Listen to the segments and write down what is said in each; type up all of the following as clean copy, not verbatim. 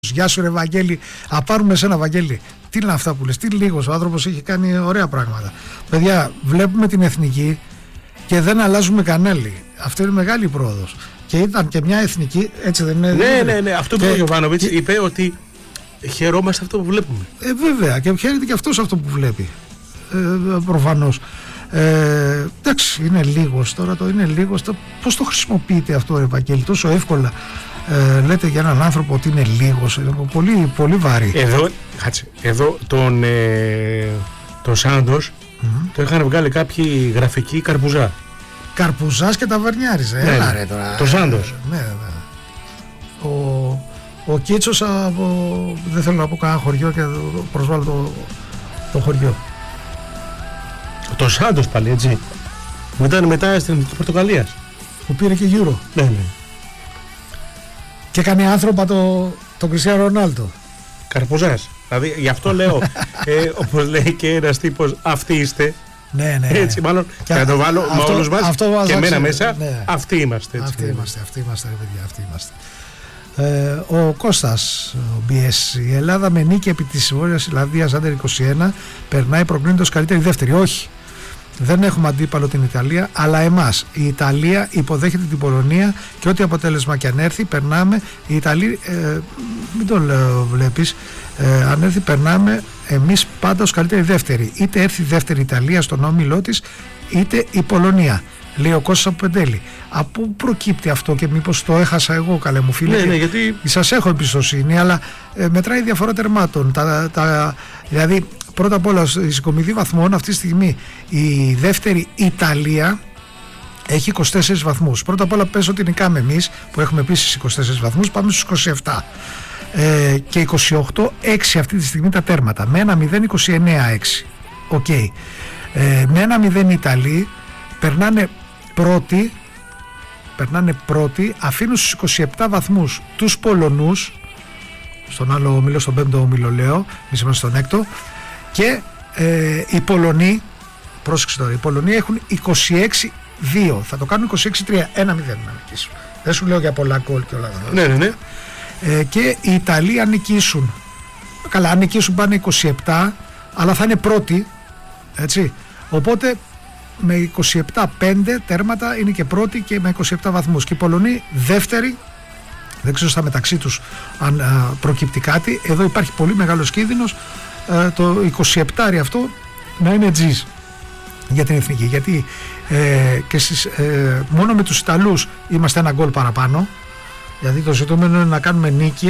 Γεια σου ρε Βαγγέλη, πάρουμε εσένα Βαγγέλη. Τι είναι αυτά που λες, τι λίγος, ο άνθρωπος έχει κάνει ωραία πράγματα. Παιδιά, βλέπουμε την εθνική και δεν αλλάζουμε κανάλι. Αυτό είναι μεγάλη πρόοδος. Και ήταν και μια εθνική, έτσι δεν είναι? Ναι. Αυτό που ο Γιωβάνοβιτς είπε ότι χαιρόμαστε αυτό που βλέπουμε. Βέβαια, και χαίρεται και αυτός αυτό που βλέπει. Προφανώς. Εντάξει, είναι λίγος τώρα, είναι λίγος. Πώς το χρησιμοποιείτε αυτό, ρε Βαγγέλη, τόσο εύκολα? Λέτε για έναν άνθρωπο ότι είναι λίγος, πολύ, πολύ βαρύ. Εδώ τον Σάντος το είχαν βγάλει κάποιοι γραφικοί Καρπουζά. Καρπουζάς και Ταβερνιάρης. Έλα ρε τώρα. Το Σάντος. Ναι. Ο Κίτσος δεν θέλω να πω κανένα χωριό και προσβάλλω το χωριό. Το Σάντος πάλι, έτσι. Που ήταν μετά στην Πορτογαλίας. Που πήρε και Euro. Ναι. Και έκανε άνθρωπα τον Κριστιάνο Ρονάλντο. Καρπουζάς. Δηλαδή γι' αυτό λέω, όπως λέει και ένας τύπος, αυτοί είστε. Ναι. Έτσι, μάλλον θα το βάλω με όλους μας και εμένα μέσα. Ναι. Αυτοί είμαστε. Έτσι, αυτοί είμαστε ρε παιδιά, αυτοί είμαστε. Ο Κώστας, ο BS, η Ελλάδα με νίκη επί της Βόρειας Ιρλανδίας Άντερ 21 περνάει προκρίνοντας καλύτερη δεύτερη. Όχι, δεν έχουμε αντίπαλο την Ιταλία, αλλά εμάς. Η Ιταλία υποδέχεται την Πολωνία και ό,τι αποτέλεσμα και αν έρθει περνάμε. Η Ιταλία, μην το βλέπεις, αν έρθει περνάμε εμείς πάντα ως καλύτερη δεύτερη. Είτε έρθει δεύτερη η Ιταλία στον όμιλό της, είτε η Πολωνία. Λέει ο Κώστας από Πεντέλη. Από πού προκύπτει αυτό και μήπως το έχασα εγώ, καλέ μου φίλε? Ναι, γιατί σας έχω εμπιστοσύνη, αλλά μετράει διαφορά τερμάτων. Δηλαδή, πρώτα απ' όλα, στη συγκομιδή βαθμών αυτή τη στιγμή η δεύτερη Ιταλία έχει 24 βαθμούς. Πρώτα απ' όλα πες ότι νικάμε εμείς που έχουμε επίσης 24 βαθμούς, πάμε στους 27. Και 28-6 αυτή τη στιγμή τα τέρματα. Με 1-0 29-6. Οκ. Με 1-0 οι Ιταλοί περνάνε πρώτοι, αφήνουν στους 27 βαθμούς τους Πολωνούς, στον άλλο όμιλο, στον πέμπτο όμιλο λέω, εμείς είμαστε στον έκτο, και οι Πολωνοί, πρόσεξε τώρα, οι Πολωνοί έχουν 26-2, θα το κάνουν 26-3, 1-0 να νικήσουν. Δεν σου λέω για πολλά γκολ και όλα αυτά. Ναι. Και οι Ιταλοί αν νικήσουν, καλά, αν νικήσουν πάνε 27, αλλά θα είναι πρώτοι, έτσι, οπότε με 27-5 τέρματα είναι και πρώτοι και με 27 βαθμούς. Και οι Πολωνοί δεύτεροι, δεν ξέρω στα μεταξύ τους αν προκύπτει κάτι. Εδώ υπάρχει πολύ μεγάλος κίνδυνος το 27 αυτό να είναι τζις για την εθνική, γιατί και μόνο με τους Ιταλούς είμαστε ένα γκολ παραπάνω, γιατί το ζητούμενο είναι να κάνουμε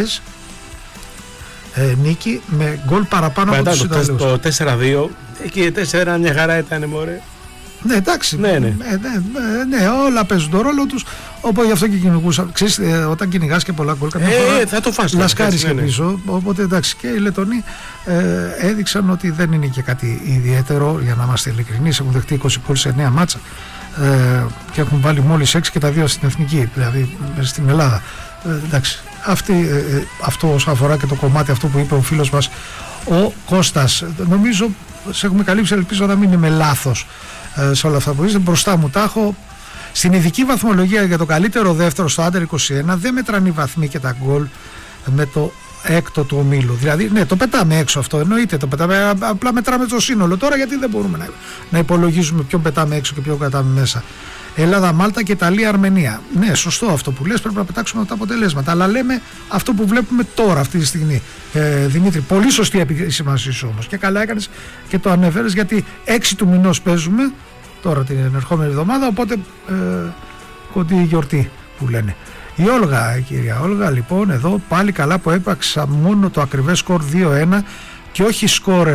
νίκη με γκολ παραπάνω από τους Ιταλούς. Το 4-2 και 4 μια χαρά ήταν, μωρέ. Ναι, εντάξει. Ναι. Ναι, όλα παίζουν τον ρόλο τους. Οπότε γι' αυτό και κυνηγούσα. Ξέρεις, όταν κυνηγάς και πολλά γκολ, θα το φας. Λασκάρεις και πίσω. Οπότε εντάξει, και οι Λετονοί έδειξαν ότι δεν είναι και κάτι ιδιαίτερο, για να είμαστε ειλικρινείς. Έχουν δεχτεί 20 γκολ σε 9 μάτσα και έχουν βάλει μόλις 6 και τα 2 στην εθνική, δηλαδή στην Ελλάδα. Εντάξει. Αυτό όσον αφορά και το κομμάτι αυτό που είπε ο φίλος μας ο Κώστας, νομίζω σε έχουμε καλύψει, ελπίζω να μην είμαι λάθος σε όλα αυτά που είστε. Μπροστά μου τα έχω. Στην ειδική βαθμολογία για το καλύτερο δεύτερο στο Άντερ 21 δεν μετράνε οι βαθμοί και τα γκολ με το έκτο του ομίλου. Δηλαδή, ναι, το πετάμε έξω αυτό, εννοείται το πετάμε, απλά μετράμε το σύνολο τώρα, γιατί δεν μπορούμε να υπολογίζουμε ποιον πετάμε έξω και ποιον κρατάμε μέσα. Ελλάδα, Μάλτα και Ιταλία, Αρμενία. Ναι, σωστό αυτό που λες, πρέπει να πετάξουμε τα αποτελέσματα. Αλλά λέμε αυτό που βλέπουμε τώρα, αυτή τη στιγμή. Δημήτρη, πολύ σωστή επισήμανση σου όμως. Και καλά έκανες και το ανέφερες, γιατί 6 του μηνός παίζουμε τώρα την ερχόμενη εβδομάδα. Οπότε κοντή η γιορτή που λένε. Η Όλγα, η κυρία Όλγα, λοιπόν, εδώ πάλι καλά που έπαξα μόνο το ακριβές σκορ 2-1 και όχι σκόρερ.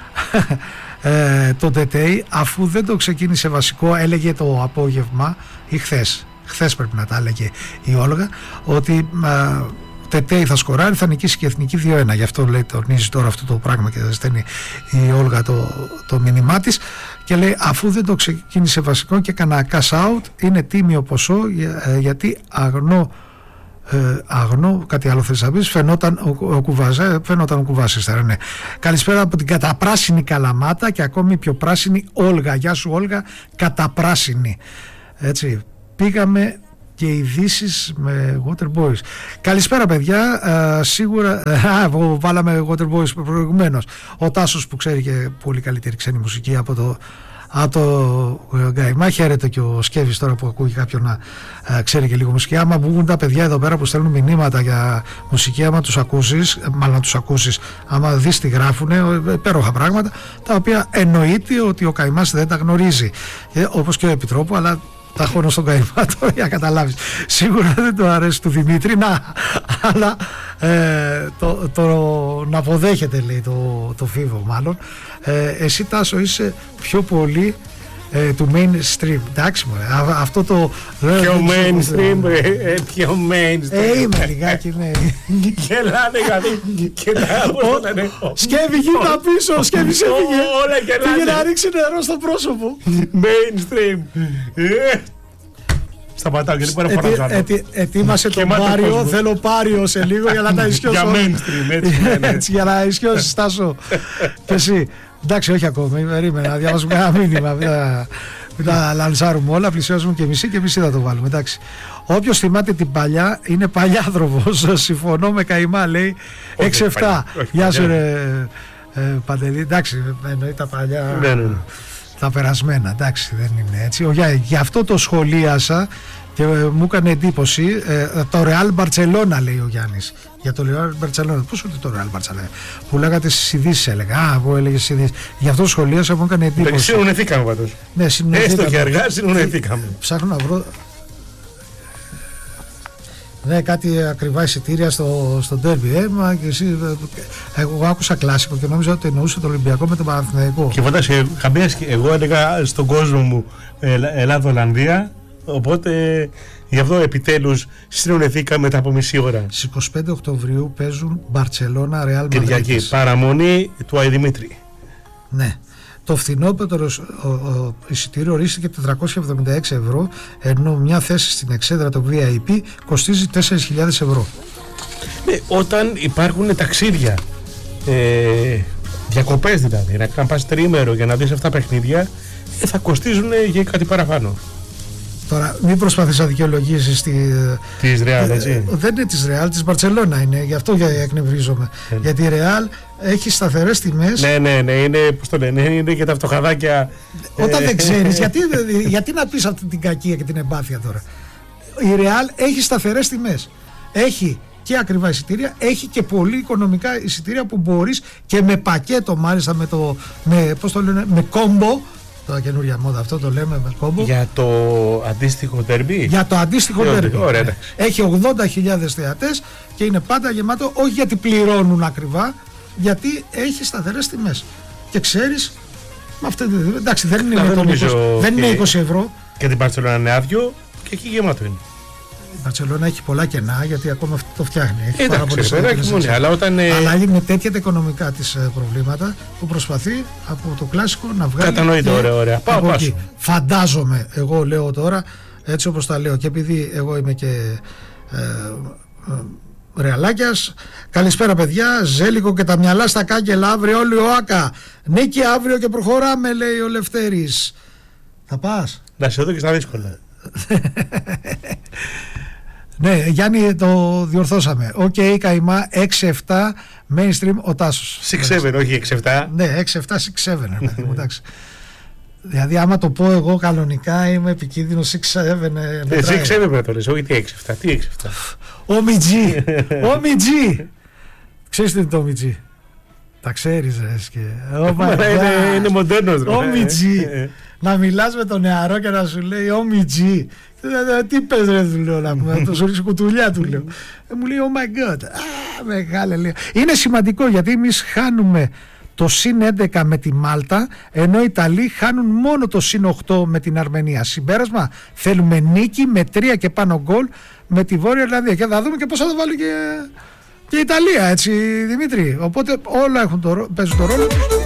Το Τετέι, αφού δεν το ξεκίνησε βασικό, έλεγε το απόγευμα ή χθες πρέπει να τα έλεγε η Όλγα, ότι Τετέι θα σκοράρει, θα νικήσει και η Εθνική 2-1. Γι' αυτό λέει, τονίζει τώρα αυτό το πράγμα και στέλνει η Όλγα το μήνυμά της και λέει, αφού δεν το ξεκίνησε βασικό και έκανα cash out, είναι τίμιο ποσό, γιατί αγνό, κάτι άλλο θες να πεις, φαινόταν ο Κουβάς ύστερα, ναι. Καλησπέρα από την καταπράσινη Καλαμάτα και ακόμη πιο πράσινη Όλγα. Γεια σου Όλγα, καταπράσινη. Έτσι, πήγαμε και ειδήσεις με Waterboys. Καλησπέρα παιδιά, σίγουρα βάλαμε Waterboys προηγουμένως. Ο Τάσος που ξέρει και πολύ καλύτερη ξένη μουσική από το Γκαϊμά. Χαίρεται και ο Σκεύης τώρα που ακούει κάποιον να ξέρει και λίγο μουσική. Άμα βγουν τα παιδιά εδώ πέρα που στέλνουν μηνύματα για μουσική, άμα τους ακούσεις, άμα δεις τι γράφουνε, υπέροχα πράγματα, τα οποία εννοείται ότι ο Καϊμάς δεν τα γνωρίζει, όπως και ο Επιτρόπου, αλλά τα χώνω στον Καϊμά τώρα για να καταλάβεις. Σίγουρα δεν το αρέσει του Δημήτρη, αλλά να αποδέχεται, λέει, το φίβο μάλλον. Εσύ Τάσο είσαι πιο πολύ του mainstream. Εντάξει μωρέ, αυτό το... Πιο mainstream, πιο mainstream. Είμαι λιγάκι, ναι. Γελάνε γιατί και τα Σκεύη γύρνα πίσω, Σκεύη σε έφυγε. Όλα γελάνε. Πήγε να ρίξει νερό στο πρόσωπο. Mainstream. Σταματάω γιατί μπορεί να φοράω. Ετοίμασε τον Πάριο, θέλω Πάριο σε λίγο για να τα ισιώσω. Για mainstream, έτσι, για να ισιώσεις Τάσο. Και εσύ. Εντάξει, όχι ακόμη, περίμενα να διαβάσουμε ένα μήνυμα. Μην τα λανσάρουμε όλα, πλησιάζουμε και μισή θα το βάλουμε. Εντάξει. Όποιος θυμάται την παλιά είναι παλιάδρομος. Συμφωνώ με Καϊμά, λέει 6-7. Γεια σου ρε Παντελή. Εντάξει, εννοεί τα παλιά. Τα περασμένα, εντάξει, δεν είναι έτσι. Γι' αυτό το σχολίασα και μου έκανε εντύπωση. Το Real Barcelona, λέει ο Γιάννης. Για το Real Barcelona. Πώς ούτε το Real Barcelona? Που λέγατε στις ειδήσεις, έλεγα. Που έλεγε στις ειδήσεις. Γι' αυτό το σχολίασα, μου έκανε εντύπωση. Συνονεθήκαμε πάντως. Ναι, συνονεθήκαμε. Έστω και αργά συνονεθήκαμε. Ψάχνω να βρω. Ναι, κάτι ακριβά εισιτήρια στο ντέρμπι. Μα και εσύ, εγώ άκουσα κλασικό και νόμιζα ότι εννοούσε το Ολυμπιακό με τον Παναθηναϊκό. Και φαντάζεσαι, εγώ έλεγα στον κόσμο μου Ελλάδα-Ολλανδία. Οπότε γι' αυτό επιτέλους συνονεθήκαμε μετά από μισή ώρα. Στις 25 Οκτωβρίου παίζουν Μπαρτσελώνα Ρεάλ Μαδρίτης. Κυριακή, παραμονή του Αϊδημήτρη. Ναι. Το φθηνότερο εισιτήριο ορίστηκε 476 ευρώ, ενώ μια θέση στην εξέδρα το VIP κοστίζει 4.000 ευρώ. Ναι, όταν υπάρχουν ταξίδια, διακοπές δηλαδή, να πας τριήμερο για να δεις αυτά τα παιχνίδια, θα κοστίζουν για κάτι παραπάνω. Τώρα, μην προσπαθείς να δικαιολογήσεις της Real, έτσι. Δεν είναι της Real, της Μπαρτσελώνα είναι, γι' αυτό εκνευρίζομαι. Γιατί η Real έχει σταθερές τιμές. Ναι, είναι, πώς το λένε, είναι και τα φτωχαδάκια. Όταν δεν ξέρεις, γιατί να πεις αυτή την κακία και την εμπάθεια τώρα. Η Real έχει σταθερές τιμές. Έχει και ακριβά εισιτήρια, έχει και πολύ οικονομικά εισιτήρια που μπορείς και με πακέτο, μάλιστα με κόμπο. Τώρα καινούρια μόδα, αυτό το λέμε με κόμπο. Για το αντίστοιχο ντέρμπι. Για το αντίστοιχο ντέρμπι. Ωραία. Έχει 80.000 θεατές και είναι πάντα γεμάτο, όχι γιατί πληρώνουν ακριβά, γιατί έχει σταθερές τιμές. Και ξέρεις, εντάξει, δεν είναι 20 ευρώ. Και την Μπαρτσελόνα είναι άδειο και εκεί γεμάτο είναι. Η Μπαρτσελόνα έχει πολλά κενά γιατί ακόμα αυτό το φτιάχνει. Εντάξει, αλλά είναι τέτοια τα οικονομικά της προβλήματα που προσπαθεί από το κλασικό να βγάλει. Κατανοείται, ωραία. Πάω. Φαντάζομαι, εγώ λέω τώρα, έτσι όπως τα λέω, και επειδή εγώ είμαι και Ρεαλάκιας. Καλησπέρα παιδιά, Ζέλικο και τα μυαλά στα κάγκελα, αύριο όλοι ο Άκα. Νίκη αύριο και προχωράμε, λέει ο Λευτέρης. Θα πας? Να σε δω και στα δύσκολα. Ναι, Γιάννη, το διορθώσαμε. Οκ, Καϊμά, 6-7 mainstream ο Τάσος. 6-7, όχι 6-7. Ναι, 6-7, 6-7, εντάξει. Δηλαδή, άμα το πω εγώ κανονικά, είμαι επικίνδυνο 6-7. 6-7 πρέπει να το λες, όχι 6-7. Τι 6-7? Ομιτζή! Ομιτζή! Ξέρεις τι είναι το Ομιτζή? Τα ξέρεις, ρε. Είναι μοντέρνος, ρε. Ομιτζή! Να μιλάς με τον νεαρό και να σου λέει Ομιτζή. Τι πες ρε, του λέω, να πούμε, το σου κουτουλιά του λέω. Μου λέει oh my god, μεγάλα λέει. Είναι σημαντικό γιατί εμείς χάνουμε το συν 11 με τη Μάλτα, ενώ οι Ιταλοί χάνουν μόνο το συν 8 με την Αρμενία. Συμπέρασμα, θέλουμε νίκη με 3 και πάνω γκολ με τη Βόρεια Ιρλανδία. Και θα δούμε και πώς θα το βάλει και η Ιταλία, έτσι Δημήτρη. Οπότε όλα παίζουν το ρόλο τους.